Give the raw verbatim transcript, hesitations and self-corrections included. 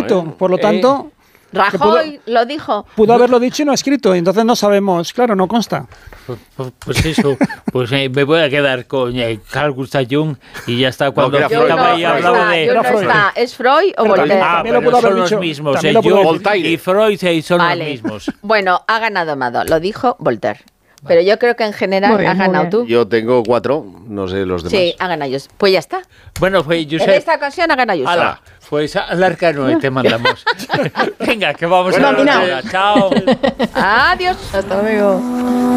escrito, ¿eh? por lo tanto... Eh. Rajoy pudo, lo dijo. Pudo haberlo dicho y no escrito, entonces no sabemos, claro, no consta. Pues, pues, pues eso, pues eh, me voy a quedar con eh, Carl Gustav Jung y ya está. Cuando no, estaba ahí no, hablaba no de... está, no está. ¿Es Freud o pero Voltaire? Ah, también lo pero pudo haber son dicho, los mismos, eh, lo pudo Jung haber- y Freud eh, son vale. los mismos. Bueno, ha ganado Amado, lo dijo Voltaire. Pero yo creo que en general Muy bien, has muy ganado bien. tú. Yo tengo cuatro, no sé los demás. Sí, ha ganado yo. Pues ya está. Bueno, pues yo En sé... esta ocasión ha ganado yo. Hala, pues al arcano te mandamos. Venga, que vamos Bueno, a la nominado. hora. Chao. Adiós. Hasta luego.